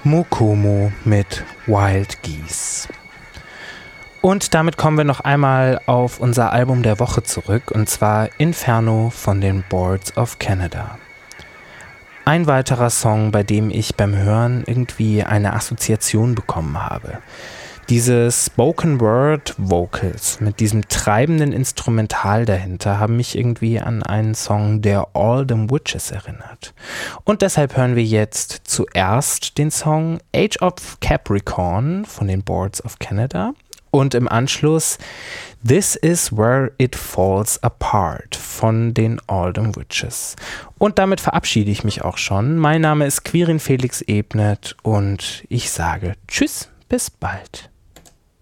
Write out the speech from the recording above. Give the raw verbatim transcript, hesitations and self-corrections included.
Mukumu mit Wild Geese. Und damit kommen wir noch einmal auf unser Album der Woche zurück, und zwar Inferno von den Boards of Canada. Ein weiterer Song, bei dem ich beim Hören irgendwie eine Assoziation bekommen habe. Diese Spoken Word Vocals mit diesem treibenden Instrumental dahinter haben mich irgendwie an einen Song der All Them Witches erinnert. Und deshalb hören wir jetzt zuerst den Song Age of Capricorn von den Boards of Canada und im Anschluss This Is Where It Falls Apart von den All Them Witches. Und damit verabschiede ich mich auch schon. Mein Name ist Quirin Felix Ebnet und ich sage Tschüss, bis bald.